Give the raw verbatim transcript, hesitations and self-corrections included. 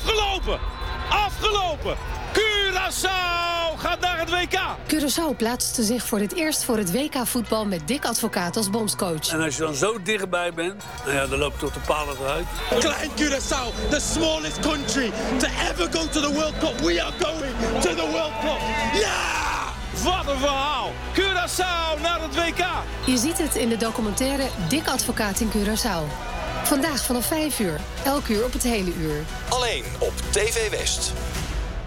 Afgelopen! Afgelopen! Curaçao gaat naar het W K! Curaçao plaatste zich voor het eerst voor het W K-voetbal met Dick Advocaat als bondscoach. En als je dan zo dichtbij bent, nou ja, dan loop je tot de palen eruit. Klein Curaçao, the smallest country to ever go to the World Cup. We are going to the World Cup. Ja! Yeah! Wat een verhaal! Curaçao naar het W K! Je ziet het in de documentaire Dick Advocaat in Curaçao. Vandaag vanaf vijf uur, elk uur op het hele uur. Alleen op T V West.